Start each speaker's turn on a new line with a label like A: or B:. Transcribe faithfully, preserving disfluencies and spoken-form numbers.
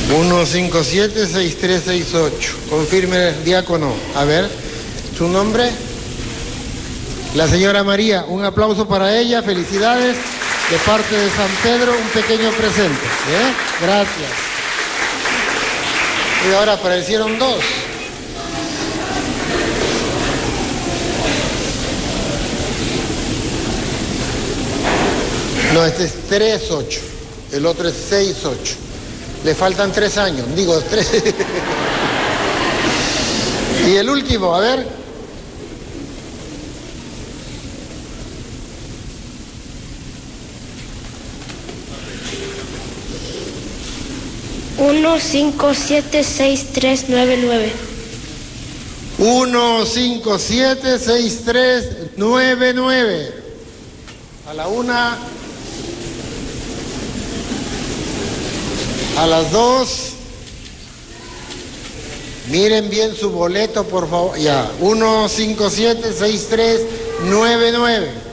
A: uno cinco siete, seis tres seis ocho. Confirme, diácono. A ver, ¿su nombre? La señora María. Un aplauso para ella. Felicidades. De parte de San Pedro, un pequeño presente. ¿Eh? Gracias. Y ahora aparecieron dos. No, este es tres ocho. El otro es seis ocho. Le faltan tres años. Digo, tres. Y el último, a ver.
B: uno cinco siete seis tres nueve nueve.
A: uno cinco siete seis tres nueve nueve. A la una. A las dos. Miren bien su boleto, por favor. Ya. uno cinco siete seis tres nueve nueve.